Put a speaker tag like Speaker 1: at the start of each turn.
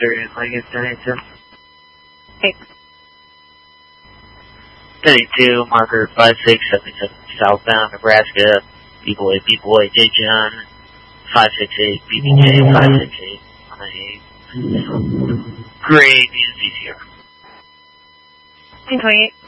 Speaker 1: Experience Lincoln 1082.
Speaker 2: Okay.
Speaker 1: 1082, marker 5677, southbound Nebraska. B-boy, J. John, 568, BBJ, 568, 28. Great, VCR.
Speaker 2: 1028.